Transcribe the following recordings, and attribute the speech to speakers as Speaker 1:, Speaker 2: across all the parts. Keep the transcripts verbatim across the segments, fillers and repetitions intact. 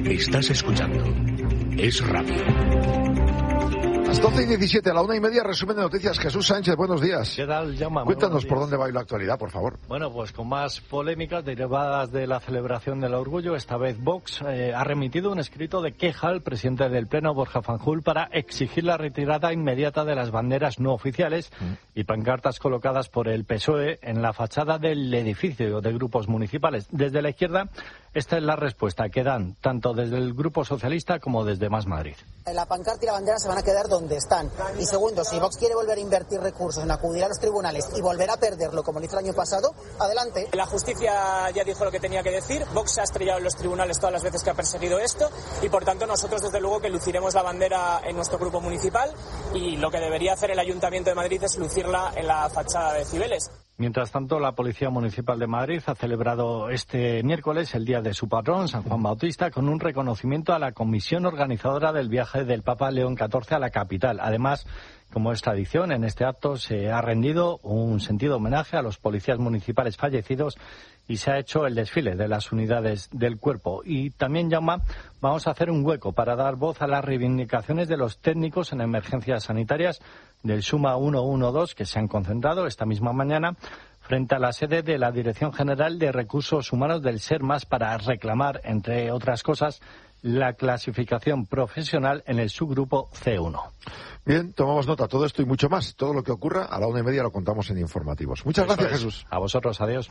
Speaker 1: Estás escuchando Es Radio.
Speaker 2: Las doce y diecisiete, a la una y media, resumen de noticias. Jesús Sánchez, buenos días.
Speaker 3: ¿Qué tal, Jaume?
Speaker 2: Cuéntanos por dónde va la actualidad, por favor.
Speaker 3: Bueno, pues con más polémicas derivadas de la celebración del orgullo, esta vez Vox eh, ha remitido un escrito de queja al presidente del Pleno, Borja Fanjul, para exigir la retirada inmediata de las banderas no oficiales mm. y pancartas colocadas por el P S O E en la fachada del edificio de grupos municipales. Desde la izquierda, esta es la respuesta que dan tanto desde el Grupo Socialista como desde Más Madrid.
Speaker 4: La pancarta y la bandera se van a quedar donde están. Y segundo, si Vox quiere volver a invertir recursos en acudir a los tribunales y volver a perderlo como lo hizo el año pasado, adelante.
Speaker 5: La justicia ya dijo lo que tenía que decir. Vox se ha estrellado en los tribunales todas las veces que ha perseguido esto y, por tanto, nosotros desde luego que luciremos la bandera en nuestro grupo municipal y lo que debería hacer el Ayuntamiento de Madrid es lucirla en la fachada de Cibeles.
Speaker 3: Mientras tanto, la Policía Municipal de Madrid ha celebrado este miércoles el día de su patrón, San Juan Bautista, con un reconocimiento a la comisión organizadora del viaje del Papa León catorce a la capital. Además, como es tradición, en este acto se ha rendido un sentido homenaje a los policías municipales fallecidos y se ha hecho el desfile de las unidades del cuerpo. Y también, Jaume, vamos a hacer un hueco para dar voz a las reivindicaciones de los técnicos en emergencias sanitarias del SUMA ciento doce que se han concentrado esta misma mañana frente a la sede de la Dirección General de Recursos Humanos del SERMAS para reclamar, entre otras cosas, la clasificación profesional en el subgrupo C uno.
Speaker 2: Bien, tomamos nota. Todo esto y mucho más. Todo lo que ocurra a la una y media lo contamos en informativos. Muchas
Speaker 3: Eso
Speaker 2: gracias,
Speaker 3: es.
Speaker 2: Jesús.
Speaker 3: A vosotros, adiós.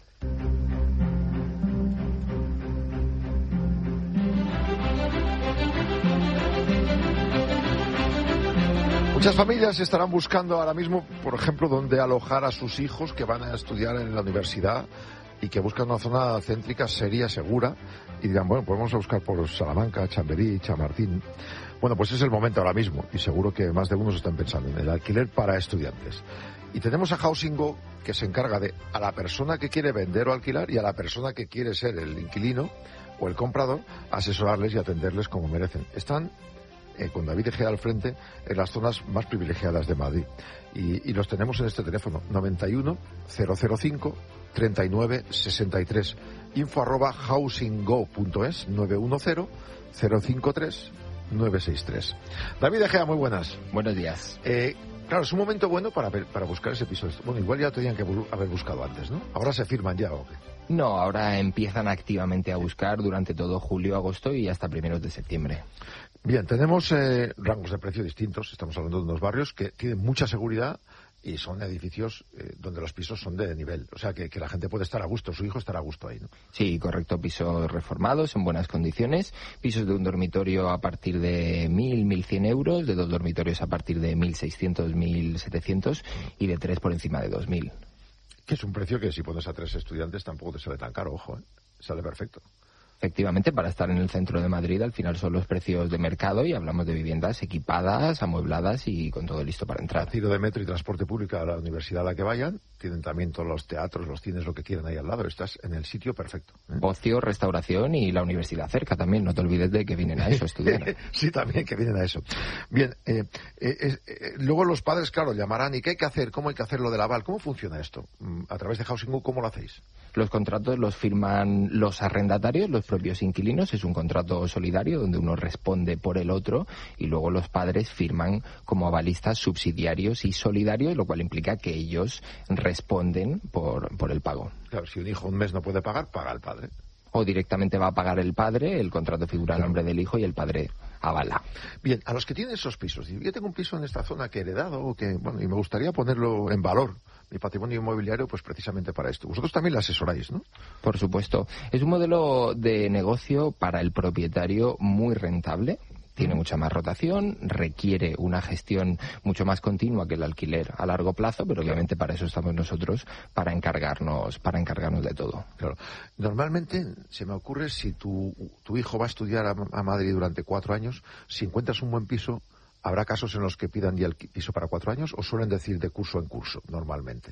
Speaker 2: Muchas familias estarán buscando ahora mismo, por ejemplo, dónde alojar a sus hijos que van a estudiar en la universidad y que buscan una zona céntrica, seria, segura, y dirán, bueno, pues vamos a buscar por Salamanca, Chamberí, Chamartín. Bueno, pues es el momento ahora mismo, y seguro que más de unos están pensando en el alquiler para estudiantes. Y tenemos a Housing Go, que se encarga de a la persona que quiere vender o alquilar y a la persona que quiere ser el inquilino o el comprador, asesorarles y atenderles como merecen. Están Eh, con David Egea al frente, en las zonas más privilegiadas de Madrid. Y, y los tenemos en este teléfono, noventa y uno, cero cero cinco, treinta y nueve, sesenta y tres. Info arroba housinggo punto es, nueve uno cero, cero cinco tres, nueve seis tres. David Egea, muy buenas.
Speaker 6: Buenos días.
Speaker 2: Eh, claro, es un momento bueno para, ver, para buscar ese piso. Bueno, igual ya tenían que haber buscado antes, ¿no? Ahora se firman ya, ¿o qué?
Speaker 6: No, ahora empiezan activamente a buscar durante todo julio, agosto y hasta primeros de septiembre.
Speaker 2: Bien, tenemos eh, rangos de precio distintos. Estamos hablando de unos barrios que tienen mucha seguridad y son edificios eh, donde los pisos son de nivel. O sea, que, que la gente puede estar a gusto, su hijo estará a gusto ahí, ¿no?
Speaker 6: Sí, correcto. Pisos reformados, en buenas condiciones. Pisos de un dormitorio a partir de mil, mil cien euros, de dos dormitorios a partir de mil seiscientos, mil setecientos y de tres por encima de dos mil.
Speaker 2: Que es un precio que si pones a tres estudiantes tampoco te sale tan caro, ojo, ¿eh? Sale perfecto.
Speaker 6: Efectivamente, para estar en el centro de Madrid, al final son los precios de mercado y hablamos de viviendas equipadas, amuebladas y con todo listo para entrar.
Speaker 2: A tiro de metro y transporte público a la universidad a la que vayan, tienen también todos los teatros, los cines, lo que quieran ahí al lado. Estás en el sitio perfecto, ¿eh?
Speaker 6: Ocio, restauración y la universidad cerca también. No te olvides de que vienen a eso a estudiar.
Speaker 2: Sí, también que vienen a eso. Bien, eh, eh, eh, luego los padres, claro, llamarán. ¿Y qué hay que hacer? ¿Cómo hay que hacer lo del aval? ¿Cómo funciona esto? A través de Housing Go, ¿cómo lo hacéis?
Speaker 6: Los contratos los firman los arrendatarios, los propios inquilinos. Es un contrato solidario donde uno responde por el otro y luego los padres firman como avalistas subsidiarios y solidarios, lo cual implica que ellos responden por, por el pago.
Speaker 2: Claro, si un hijo un mes no puede pagar, paga el padre.
Speaker 6: O directamente va a pagar el padre, el contrato figura a
Speaker 2: Claro.
Speaker 6: nombre del hijo y el padre avala.
Speaker 2: Bien, a los que tienen esos pisos, yo tengo un piso en esta zona que he heredado, o que, bueno, y me gustaría ponerlo en valor, mi patrimonio inmobiliario, pues precisamente para esto. Vosotros también le asesoráis, ¿no?
Speaker 6: Por supuesto. Es un modelo de negocio para el propietario muy rentable. Tiene mucha más rotación, requiere una gestión mucho más continua que el alquiler a largo plazo, pero obviamente para eso estamos nosotros, para encargarnos, para encargarnos de todo.
Speaker 2: Claro. Normalmente se me ocurre, si tu, tu hijo va a estudiar a, a Madrid durante cuatro años, si encuentras un buen piso, ¿habrá casos en los que pidan ya el piso para cuatro años o suelen decir de curso en curso, normalmente?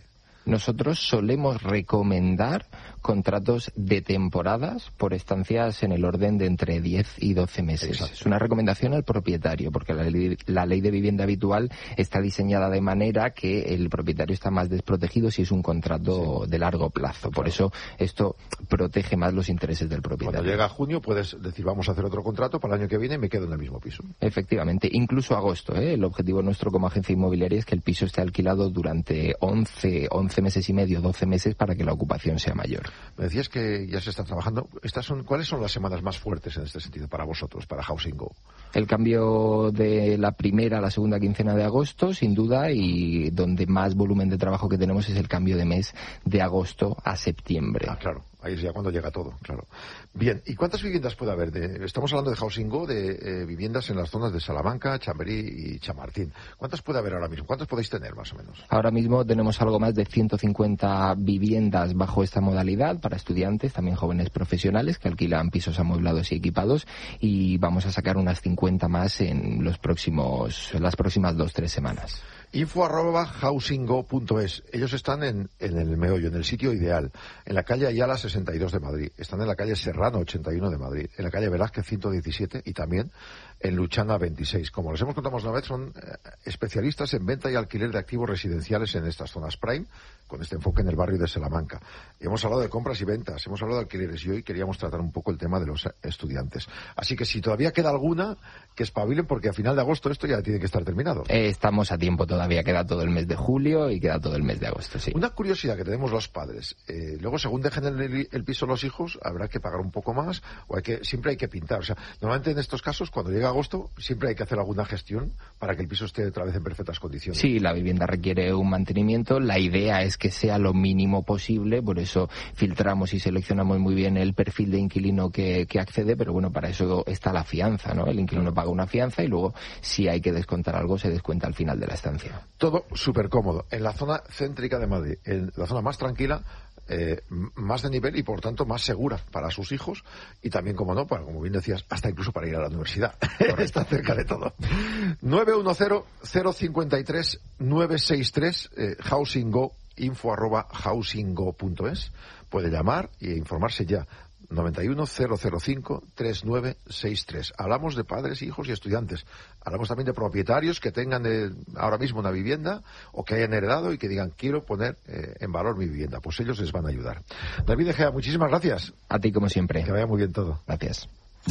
Speaker 6: Nosotros solemos recomendar contratos de temporadas por estancias en el orden de entre diez y doce meses.
Speaker 2: Exacto.
Speaker 6: Es una recomendación al propietario, porque la ley, la ley de vivienda habitual está diseñada de manera que el propietario está más desprotegido si es un contrato sí. de largo plazo. Por claro. eso esto protege más los intereses del propietario.
Speaker 2: Cuando llega junio puedes decir, vamos a hacer otro contrato para el año que viene y me quedo en el mismo piso.
Speaker 6: Efectivamente, incluso agosto. ¿eh? El objetivo nuestro como agencia inmobiliaria es que el piso esté alquilado durante once, once meses y medio, doce meses, para que la ocupación sea mayor.
Speaker 2: Me decías que ya se está trabajando. Estas son, ¿cuáles son las semanas más fuertes en este sentido para vosotros, para Housing Go?
Speaker 6: El cambio de la primera a la segunda quincena de agosto, sin duda, y donde más volumen de trabajo que tenemos es el cambio de mes de agosto a septiembre.
Speaker 2: Ah, claro. Ahí es ya cuando llega todo, claro. Bien, ¿y cuántas viviendas puede haber? De, estamos hablando de Housing Go, de eh, viviendas en las zonas de Salamanca, Chamberí y Chamartín. ¿Cuántas puede haber ahora mismo? ¿Cuántas podéis tener, más o menos?
Speaker 6: Ahora mismo tenemos algo más de ciento cincuenta viviendas bajo esta modalidad para estudiantes, también jóvenes profesionales que alquilan pisos amueblados y equipados, y vamos a sacar unas cincuenta más en los próximos, en las próximas dos, tres semanas.
Speaker 2: Info arroba housinggo punto es. Ellos están en, en el meollo, en el sitio ideal, en la calle Ayala sesenta y dos de Madrid, están en la calle Serrano ochenta y uno de Madrid, en la calle Velázquez ciento diecisiete y también en Luchana veintiséis. Como les hemos contado una vez, son eh, especialistas en venta y alquiler de activos residenciales en estas zonas prime, con este enfoque en el barrio de Salamanca. Y hemos hablado de compras y ventas, hemos hablado de alquileres y hoy queríamos tratar un poco el tema de los estudiantes. Así que si todavía queda alguna, que espabilen, porque a final de agosto esto ya tiene que estar terminado.
Speaker 6: Eh, estamos a tiempo todavía, queda todo el mes de julio y queda todo el mes de agosto, sí.
Speaker 2: Una curiosidad que tenemos los padres, eh, luego según dejen el, el piso los hijos, habrá que pagar un poco más, o hay que siempre hay que pintar. O sea, normalmente en estos casos, cuando llega agosto, siempre hay que hacer alguna gestión para que el piso esté otra vez en perfectas condiciones.
Speaker 6: Sí, la vivienda requiere un mantenimiento, la idea es que sea lo mínimo posible, por eso filtramos y seleccionamos muy bien el perfil de inquilino que, que accede, pero bueno, para eso está la fianza, ¿no? El inquilino paga una fianza y luego, si hay que descontar algo, se descuenta al final de la estancia.
Speaker 2: Todo súper cómodo, en la zona céntrica de Madrid, en la zona más tranquila, eh, más de nivel y por tanto más segura para sus hijos y también, como no, para, como bien decías, hasta incluso para ir a la universidad. Está cerca de todo. nueve uno cero, cero cinco tres, nueve seis tres, eh, Housing Go, info arroba housinggo punto es. Puede llamar e informarse ya. noventa y uno, cero cero cinco, treinta y nueve sesenta y tres. Hablamos de padres, hijos y estudiantes. Hablamos también de propietarios que tengan eh, ahora mismo una vivienda o que hayan heredado y que digan, quiero poner eh, en valor mi vivienda. Pues ellos les van a ayudar. David Egea, muchísimas gracias.
Speaker 6: A ti, como siempre.
Speaker 2: Que vaya muy bien todo.
Speaker 6: Gracias.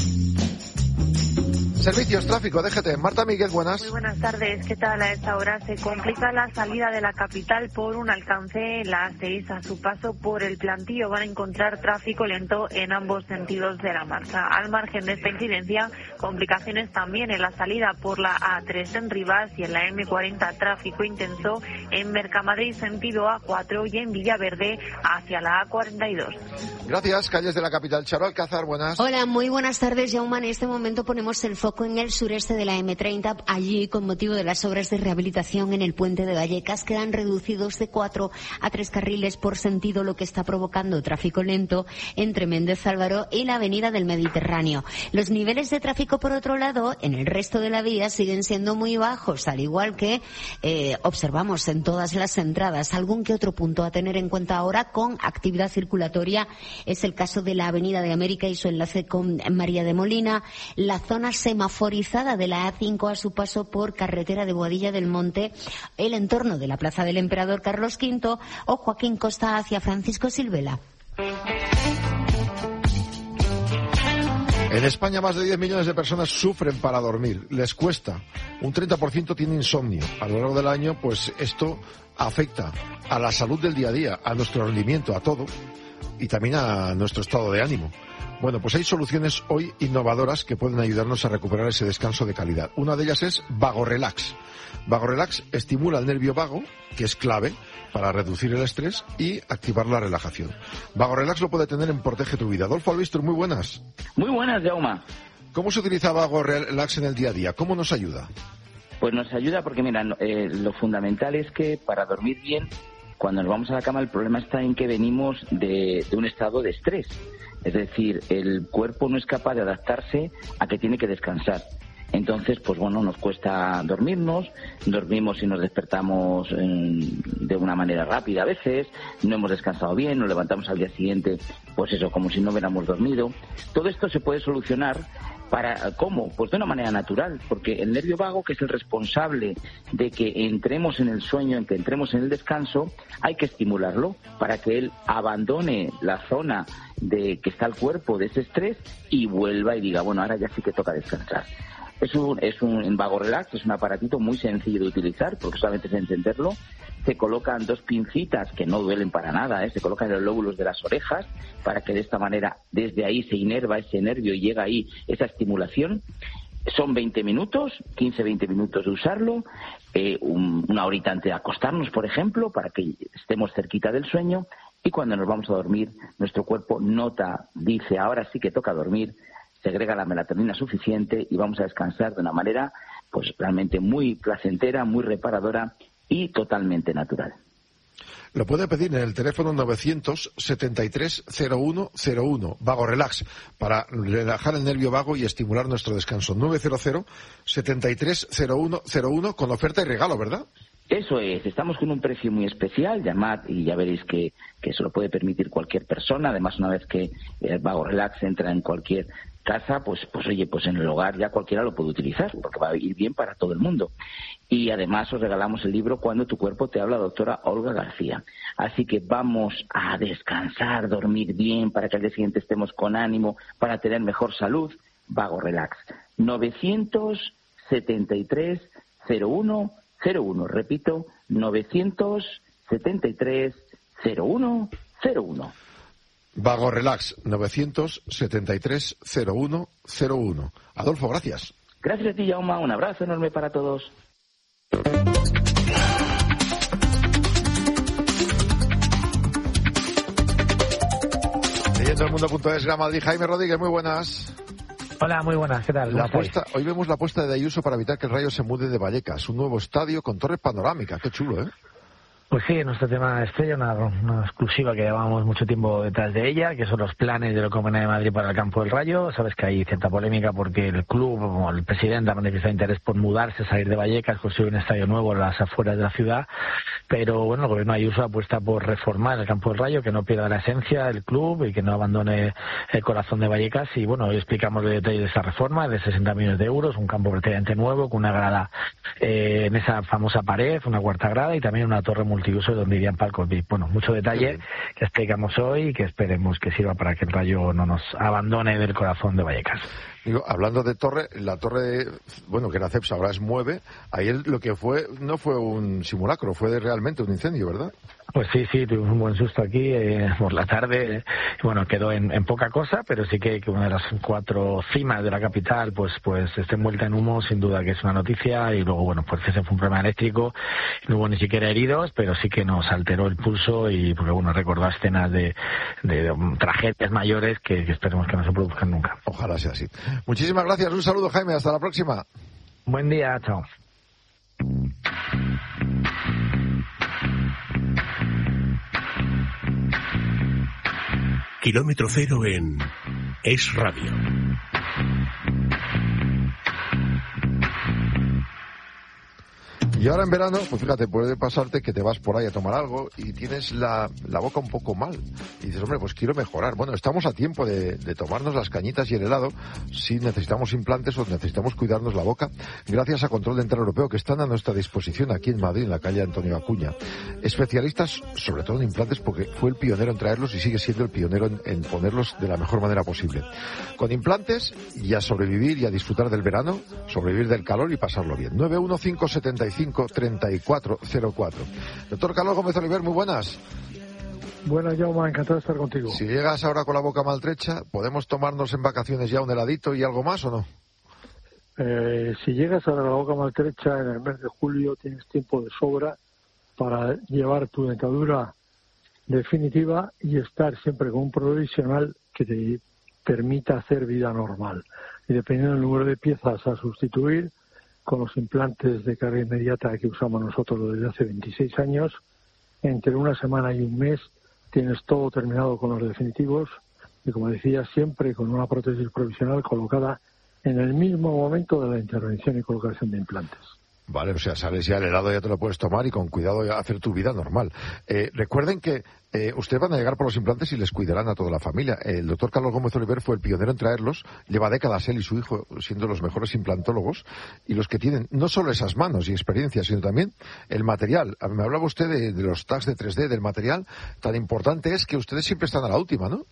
Speaker 2: Servicios, tráfico, D G T. Marta Miguel, buenas.
Speaker 7: Muy buenas tardes. ¿Qué tal? A esta hora se complica la salida de la capital por un alcance en la A seis. A su paso por el Plantío van a encontrar tráfico lento en ambos sentidos de la marcha. Al margen de esta incidencia, complicaciones también en la salida por la A tres en Rivas y en la eme cuarenta, tráfico intenso en Mercamadrid sentido A cuatro y en Villaverde hacia la A cuarenta y dos.
Speaker 2: Gracias. Calles de la capital. Charo Alcázar, buenas.
Speaker 8: Hola, muy buenas tardes, Jaume. En este momento ponemos el foco en el sureste de la eme treinta. Allí, con motivo de las obras de rehabilitación en el puente de Vallecas, quedan reducidos de cuatro a tres carriles por sentido, lo que está provocando tráfico lento entre Méndez Álvaro y la avenida del Mediterráneo. Los niveles de tráfico, por otro lado, en el resto de la vía siguen siendo muy bajos, al igual que eh, observamos en todas las entradas. Algún que otro punto a tener en cuenta ahora con actividad circulatoria es el caso de la avenida de América y su enlace con María de Molina, la zona semaforizada de la A cinco a su paso por carretera de Boadilla del Monte, el entorno de la Plaza del Emperador Carlos quinto o Joaquín Costa hacia Francisco Silvela.
Speaker 2: En España más de diez millones de personas sufren para dormir, les cuesta. Un treinta por ciento tiene insomnio. A lo largo del año, pues esto afecta a la salud del día a día, a nuestro rendimiento, a todo, y también a nuestro estado de ánimo. Bueno, pues hay soluciones hoy innovadoras que pueden ayudarnos a recuperar ese descanso de calidad. Una de ellas es VagoRelax. VagoRelax estimula el nervio vago, que es clave para reducir el estrés y activar la relajación. VagoRelax lo puede tener en Protege tu Vida. Adolfo Albistur, muy buenas.
Speaker 9: Muy buenas, Jaume.
Speaker 2: ¿Cómo se utiliza VagoRelax en el día a día? ¿Cómo nos ayuda?
Speaker 9: Pues nos ayuda porque, mira, eh, lo fundamental es que para dormir bien, cuando nos vamos a la cama, el problema está en que venimos de, de un estado de estrés. Es decir, el cuerpo no es capaz de adaptarse a que tiene que descansar. Entonces, pues bueno, nos cuesta dormirnos, dormimos y nos despertamos eh, de una manera rápida a veces, no hemos descansado bien, nos levantamos al día siguiente, pues eso, como si no hubiéramos dormido. Todo esto se puede solucionar. Para, ¿Cómo? Pues de una manera natural, porque el nervio vago, que es el responsable de que entremos en el sueño, en que entremos en el descanso, hay que estimularlo para que él abandone la zona de que está el cuerpo de ese estrés y vuelva y diga, bueno, ahora ya sí que toca descansar. Es un, es un Vago Relax, es un aparatito muy sencillo de utilizar, porque solamente es encenderlo. Se colocan dos pincitas que no duelen para nada, ¿eh? Se colocan en los lóbulos de las orejas para que de esta manera desde ahí se inerva ese nervio y llega ahí esa estimulación. Son veinte minutos, quince a veinte minutos de usarlo, eh, un, una horita antes de acostarnos, por ejemplo, para que estemos cerquita del sueño, y cuando nos vamos a dormir, nuestro cuerpo nota, dice, ahora sí que toca dormir, segrega la melatonina suficiente y vamos a descansar de una manera pues realmente muy placentera, muy reparadora y totalmente natural.
Speaker 2: Lo puede pedir en el teléfono novecientos setenta y tres cero uno cero uno, Vago Relax, para relajar el nervio vago y estimular nuestro descanso. novecientos setenta y tres cero uno cero uno, con oferta y regalo, ¿verdad?
Speaker 9: Eso es, estamos con un precio muy especial, llamad y ya veréis que, que se lo puede permitir cualquier persona. Además, una vez que el Vago Relax entra en cualquier casa, pues, pues oye, pues en el hogar ya cualquiera lo puede utilizar, porque va a ir bien para todo el mundo. Y además os regalamos el libro Cuando tu cuerpo te habla, doctora Olga García. Así que vamos a descansar, dormir bien, para que al día siguiente estemos con ánimo, para tener mejor salud. Vago Relax. novecientos setenta y tres cero uno cero uno. Repito, novecientos setenta y tres cero uno cero uno.
Speaker 2: Vago Relax, novecientos setenta y tres cero uno cero uno. Adolfo, gracias.
Speaker 9: Gracias a ti, Jaume. Un abrazo enorme para todos.
Speaker 2: Leyendo el mundo.es, Gran Madrid, Jaime Rodríguez, muy buenas.
Speaker 10: Hola, muy buenas, ¿qué tal?
Speaker 2: La apuesta, hoy vemos la apuesta de Ayuso para evitar que el Rayo se mude de Vallecas, un nuevo estadio con torre panorámica, qué chulo, ¿eh?
Speaker 10: Pues sí, nuestro tema estrella, una, una exclusiva que llevamos mucho tiempo detrás de ella, que son los planes de la Comunidad de Madrid para el campo del Rayo. Sabes que hay cierta polémica porque el club, o el presidente, ha manifestado interés por mudarse, salir de Vallecas, construir un estadio nuevo en las afueras de la ciudad. Pero bueno, el gobierno de Ayuso apuesta por reformar el campo del Rayo, que no pierda la esencia del club y que no abandone el corazón de Vallecas. Y bueno, hoy explicamos los detalles de esa reforma, de sesenta millones de euros, un campo prácticamente nuevo, con una grada eh, en esa famosa pared, una cuarta grada, y también una torre multiuso donde irían palcos V I P. Bueno, mucho detalle que explicamos hoy y que esperemos que sirva para que el Rayo no nos abandone del corazón de Vallecas.
Speaker 2: Digo, hablando de torre, la torre, bueno, que era Cepsa, ahora es Mueve, ahí lo que fue no fue un simulacro, fue realmente un incendio, ¿verdad?
Speaker 10: Pues sí, sí, tuvimos un buen susto aquí eh, por la tarde. Eh, bueno, quedó en, en poca cosa, pero sí que, que una de las cuatro cimas de la capital pues pues esté envuelta en humo, sin duda que es una noticia. Y luego, bueno, pues ese fue un problema eléctrico, no hubo ni siquiera heridos, pero sí que nos alteró el pulso y porque, bueno, recordó escenas de, de, de um, tragedias mayores que, que esperemos que no se produzcan nunca.
Speaker 2: Ojalá sea así. Muchísimas gracias, un saludo, Jaime, hasta la próxima.
Speaker 10: Buen día, chao.
Speaker 1: Kilómetro cero en Es Radio.
Speaker 2: Y ahora en verano, pues fíjate, puede pasarte que te vas por ahí a tomar algo y tienes la, la boca un poco mal. Y dices, hombre, pues quiero mejorar. Bueno, estamos a tiempo de, de tomarnos las cañitas y el helado si necesitamos implantes o necesitamos cuidarnos la boca, gracias a Control Dental Europeo, que están a nuestra disposición aquí en Madrid, en la calle Antonio Acuña. Especialistas, sobre todo en implantes, porque fue el pionero en traerlos y sigue siendo el pionero en, en ponerlos de la mejor manera posible. Con implantes, y a sobrevivir y a disfrutar del verano, sobrevivir del calor y pasarlo bien. nueve uno cinco siete cinco treinta y cuatro cero cuatro. Doctor Carlos Gómez Oliver, muy buenas.
Speaker 11: Buenas, Jaume, encantado de estar contigo.
Speaker 2: Si llegas ahora con la boca maltrecha, ¿podemos tomarnos en vacaciones ya un heladito y algo más o no?
Speaker 11: Eh, si llegas ahora con la boca maltrecha en el mes de julio, tienes tiempo de sobra para llevar tu dentadura definitiva y estar siempre con un profesional que te permita hacer vida normal. Y dependiendo del número de piezas a sustituir, con los implantes de carga inmediata que usamos nosotros desde hace veintiséis años, entre una semana y un mes tienes todo terminado con los definitivos y, como decía, siempre con una prótesis provisional colocada en el mismo momento de la intervención y colocación de implantes.
Speaker 2: Vale, o sea, sales ya el helado, ya te lo puedes tomar y con cuidado ya hacer tu vida normal. Eh, recuerden que eh, ustedes van a llegar por los implantes y les cuidarán a toda la familia. El doctor Carlos Gómez Oliver fue el pionero en traerlos, lleva décadas él y su hijo siendo los mejores implantólogos y los que tienen no solo esas manos y experiencia, sino también el material. Me hablaba usted de, de los tags de tres D, del material, tan importante es que ustedes siempre están a la última, ¿no?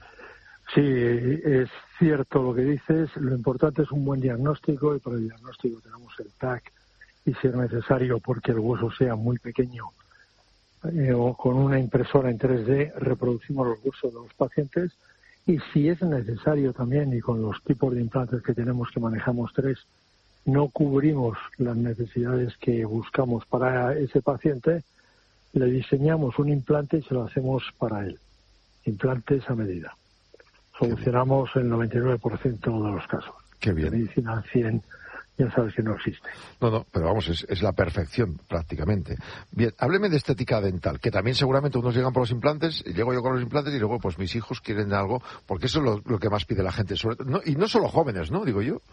Speaker 11: Sí, es cierto lo que dices, lo importante es un buen diagnóstico y para el diagnóstico tenemos el tag y si es necesario porque el hueso sea muy pequeño eh, o con una impresora en tres D reproducimos los huesos de los pacientes y si es necesario también y con los tipos de implantes que tenemos que manejamos tres no cubrimos las necesidades que buscamos para ese paciente, le diseñamos un implante y se lo hacemos para él, implantes a medida. Solucionamos el noventa y nueve por ciento de los casos.
Speaker 2: Qué bien.
Speaker 11: La medicina al cien ya sabes que no existe.
Speaker 2: No, no, pero vamos, es, es la perfección prácticamente. Bien, hábleme de estética dental, que también seguramente unos llegan por los implantes, llego yo con los implantes y luego pues mis hijos quieren algo, porque eso es lo, lo que más pide la gente, sobre, no, y no solo jóvenes, ¿no? Digo yo.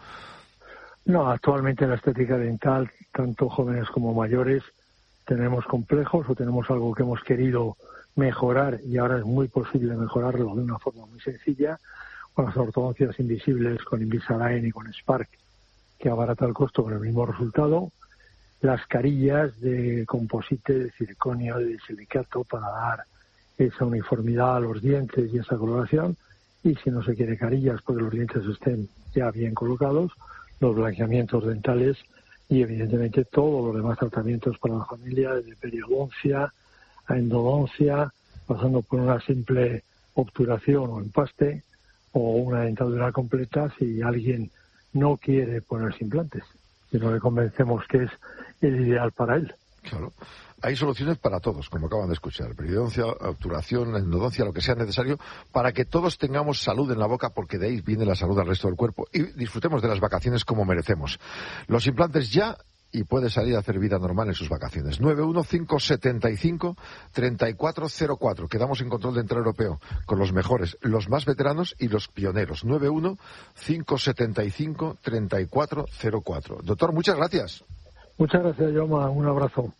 Speaker 11: No, actualmente la estética dental, tanto jóvenes como mayores, tenemos complejos o tenemos algo que hemos querido mejorar y ahora es muy posible mejorarlo de una forma muy sencilla, con las ortodoncias invisibles, con Invisalign y con Spark, que abarata el costo con el mismo resultado, las carillas de composite, de circonio, de silicato para dar esa uniformidad a los dientes y esa coloración, y si no se quiere carillas porque los dientes estén ya bien colocados, los blanqueamientos dentales y evidentemente todos los demás tratamientos para la familia, desde periodoncia a endodoncia, pasando por una simple obturación o empaste o una dentadura completa si alguien no quiere ponerse implantes, si no le convencemos que es el ideal para él.
Speaker 2: Claro. Hay soluciones para todos, como acaban de escuchar. Periodoncia, obturación, endodoncia, lo que sea necesario, para que todos tengamos salud en la boca, porque de ahí viene la salud al resto del cuerpo, y disfrutemos de las vacaciones como merecemos. Los implantes ya, y puede salir a hacer vida normal en sus vacaciones. nueve uno cinco siete cinco tres cuatro cero cuatro. Quedamos en Control Dental Europeo con los mejores, los más veteranos y los pioneros. nueve uno cinco siete cinco tres cuatro cero cuatro. Doctor, muchas gracias.
Speaker 11: Muchas gracias, Jaume. Un abrazo.